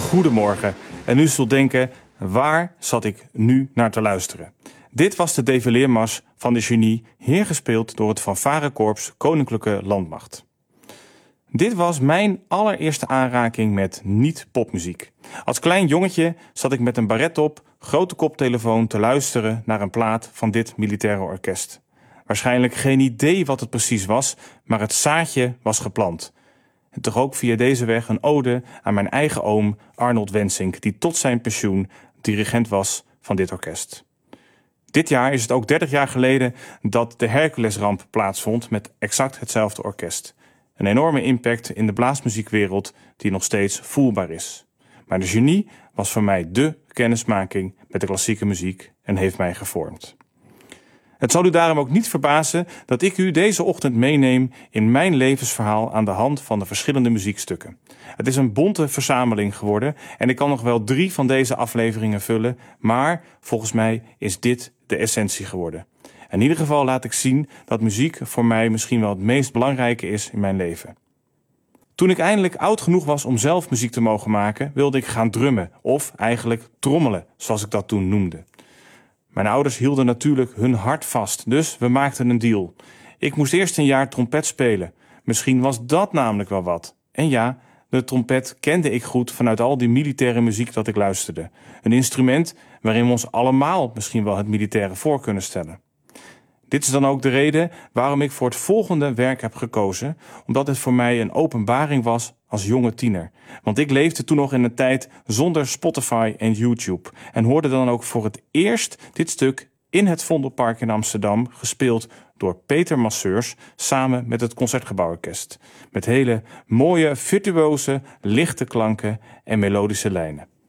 goedemorgen. En u zult denken, waar zat ik nu naar te luisteren? Dit was de défileermars van de Genie, hier gespeeld door het fanfarekorps Koninklijke Landmacht. Dit was mijn allereerste aanraking met niet-popmuziek. Als klein jongetje zat ik met een baret op, grote koptelefoon te luisteren naar een plaat van dit militaire orkest. Waarschijnlijk geen idee wat het precies was, maar het zaadje was geplant. En toch ook via deze weg een ode aan mijn eigen oom Arnold Wensink, die tot zijn pensioen dirigent was van dit orkest. Dit jaar is het ook 30 jaar geleden dat de Herculesramp plaatsvond met exact hetzelfde orkest. Een enorme impact in de blaasmuziekwereld die nog steeds voelbaar is. Maar de Genie was voor mij dé kennismaking met de klassieke muziek en heeft mij gevormd. Het zal u daarom ook niet verbazen dat ik u deze ochtend meeneem in mijn levensverhaal aan de hand van de verschillende muziekstukken. Het is een bonte verzameling geworden en ik kan nog wel 3 van deze afleveringen vullen, maar volgens mij is dit de essentie geworden. In ieder geval laat ik zien dat muziek voor mij misschien wel het meest belangrijke is in mijn leven. Toen ik eindelijk oud genoeg was om zelf muziek te mogen maken, wilde ik gaan drummen, of eigenlijk trommelen, zoals ik dat toen noemde. Mijn ouders hielden natuurlijk hun hart vast, dus we maakten een deal. Ik moest eerst een jaar trompet spelen. Misschien was dat namelijk wel wat. En ja, de trompet kende ik goed vanuit al die militaire muziek dat ik luisterde. Een instrument waarin we ons allemaal misschien wel het militaire voor kunnen stellen. Dit is dan ook de reden waarom ik voor het volgende werk heb gekozen, omdat het voor mij een openbaring was als jonge tiener. Want ik leefde toen nog in een tijd zonder Spotify en YouTube en hoorde dan ook voor het eerst dit stuk in het Vondelpark in Amsterdam, gespeeld door Peter Masseurs samen met het Concertgebouworkest. Met hele mooie, virtuoze, lichte klanken en melodische lijnen.